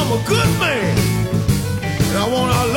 I'm a good man, and I want our